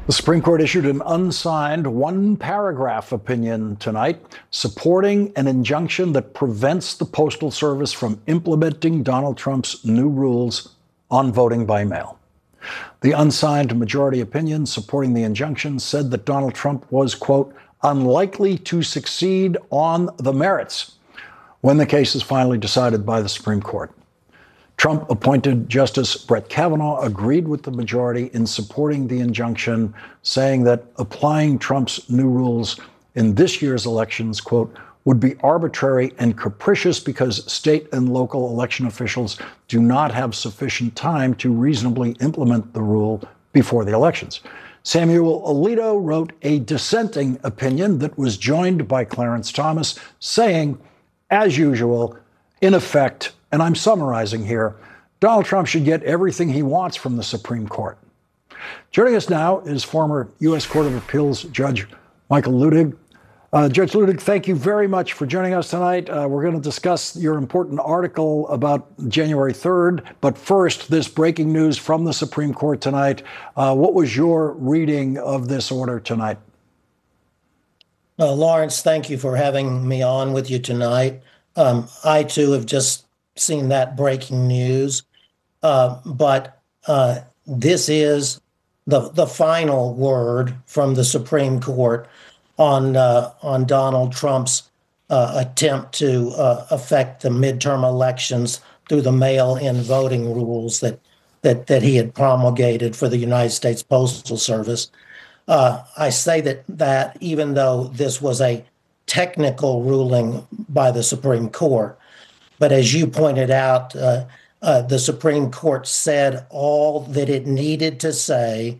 The Supreme Court issued an unsigned one-paragraph opinion tonight supporting an injunction that prevents the Postal Service from implementing Donald Trump's new rules on voting by mail. The unsigned majority opinion supporting the injunction said that Donald Trump was, quote, unlikely to succeed on the merits when the case is finally decided by the Supreme Court. Trump-appointed Justice Brett Kavanaugh agreed with the majority in supporting the injunction, saying that applying Trump's new rules in this year's elections, quote, would be arbitrary and capricious because state and local election officials do not have sufficient time to reasonably implement the rule before the elections. Samuel Alito wrote a dissenting opinion that was joined by Clarence Thomas, saying, as usual, in effect, and I'm summarizing here, Donald Trump should get everything he wants from the Supreme Court. Joining us now is former U.S. Court of Appeals Judge Michael Luttig. Judge Luttig, thank you very much for joining us tonight. We're going to discuss your important article about January 3rd. But first, this breaking news from the Supreme Court tonight. What was your reading of this order tonight? Lawrence, thank you for having me on with you tonight. I, too, have just seen that breaking news. But this is the final word from the Supreme Court on Donald Trump's attempt to affect the midterm elections through the mail-in voting rules that he had promulgated for the United States Postal Service. I say that even though this was a technical ruling by the Supreme Court, but as you pointed out, the Supreme Court said all that it needed to say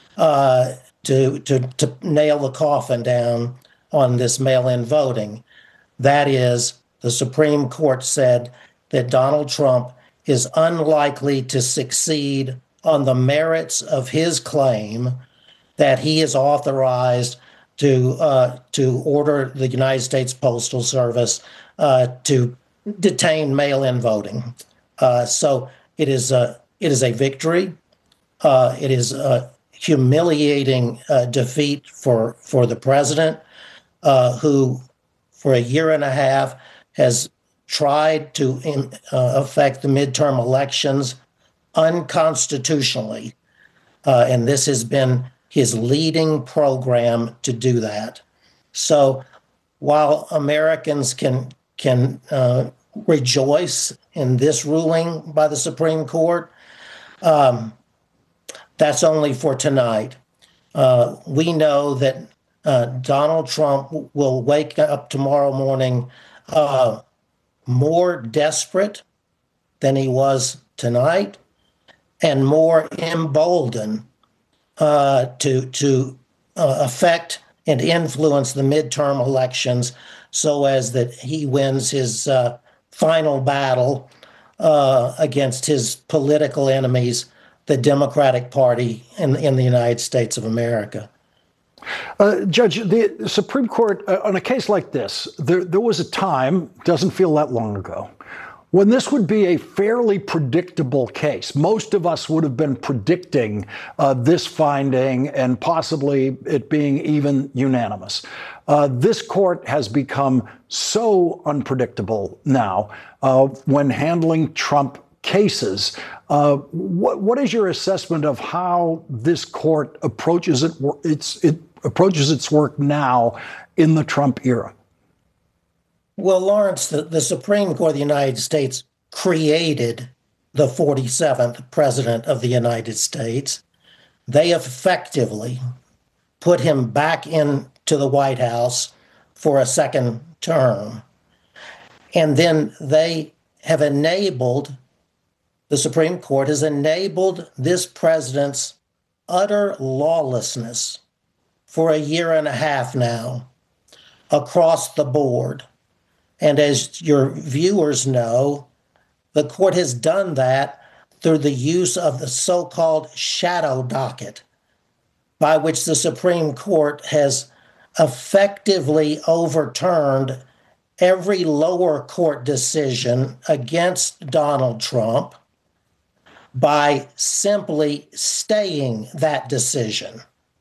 to nail the coffin down on this mail-in voting. That is, the Supreme Court said that Donald Trump is unlikely to succeed on the merits of his claim that he is authorized to order the United States Postal Service to detain mail-in voting. So it is a victory. It is a humiliating defeat for the president, who for a year and a half has tried to affect the midterm elections unconstitutionally. And this has been his leading program to do that. So while Americans can rejoice in this ruling by the Supreme Court, that's only for tonight. We know that Donald Trump will wake up tomorrow morning more desperate than he was tonight and more emboldened to affect and influence the midterm elections so as that he wins his final battle against his political enemies, the Democratic Party in the United States of America. Judge, the Supreme Court, on a case like this, there was a time, doesn't feel that long ago, when this would be a fairly predictable case. Most of us would have been predicting this finding and possibly it being even unanimous. This court has become so unpredictable now when handling Trump cases. What is your assessment of how this court approaches its work now in the Trump era? Well, Lawrence, the Supreme Court of the United States created the 47th President of the United States. They effectively put him back into the White House for a second term. And then they have enabled, the Supreme Court has enabled this president's utter lawlessness for a year and a half now across the board. And as your viewers know, the court has done that through the use of the so-called shadow docket, by which the Supreme Court has effectively overturned every lower court decision against Donald Trump by simply staying that decision.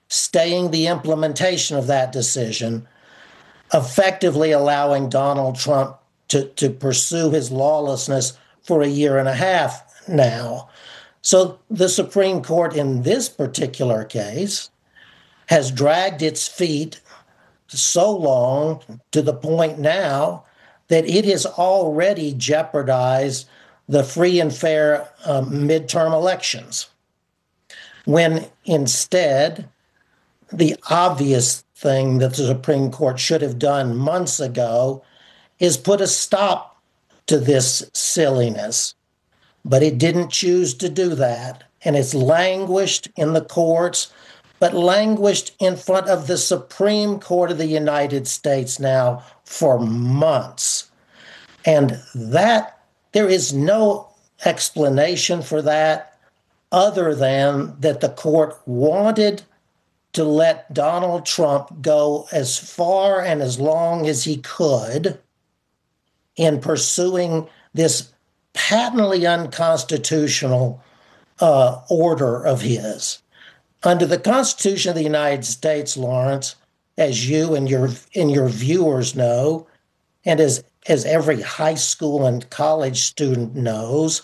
staying the implementation of that decision, effectively allowing Donald Trump to pursue his lawlessness for a year and a half now. So the Supreme Court in this particular case has dragged its feet so long to the point now that it has already jeopardized the free and fair midterm elections, when instead the obvious thing that the Supreme Court should have done months ago is put a stop to this silliness. But it didn't choose to do that, and it's languished in the courts, but languished in front of the Supreme Court of the United States now for months. And that, there is no explanation for that other than that the court wanted to let Donald Trump go as far and as long as he could in pursuing this patently unconstitutional order of his. Under the Constitution of the United States, Lawrence, as you and your viewers know, and as every high school and college student knows,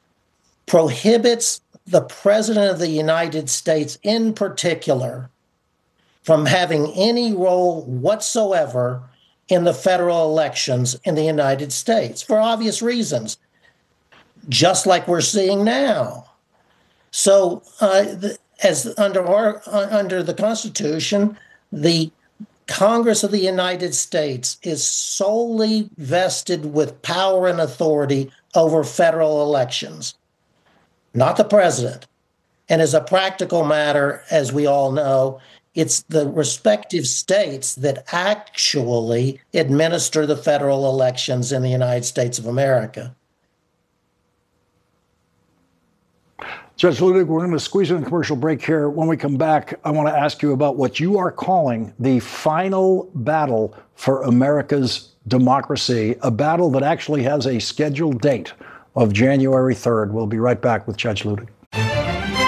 prohibits the President of the United States in particular from having any role whatsoever in the federal elections in the United States for obvious reasons, just like we're seeing now. So, as under the Constitution, the Congress of the United States is solely vested with power and authority over federal elections, not the president. And as a practical matter, as we all know, it's the respective states that actually administer the federal elections in the United States of America. Judge Luttig, we're going to squeeze in a commercial break here. When we come back, I want to ask you about what you are calling the final battle for America's democracy, a battle that actually has a scheduled date of January 3rd. We'll be right back with Judge Luttig.